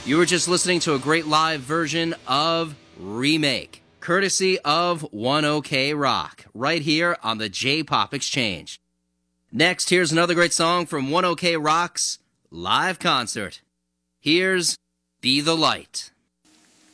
You were just listening to a great live version of Remake, courtesy of 1OK Rock, right here on the J-Pop Exchange. Next, here's another great song from 1OK Rock's live concert. Here's Be the Light.